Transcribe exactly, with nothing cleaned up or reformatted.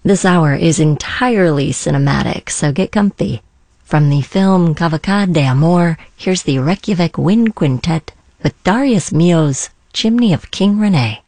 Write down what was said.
This hour is entirely cinematic, so get comfy. From the film Cavalcade d'Amour, here's the Reykjavik Wind Quintet with Darius Milhaud's Chimney of King Rene.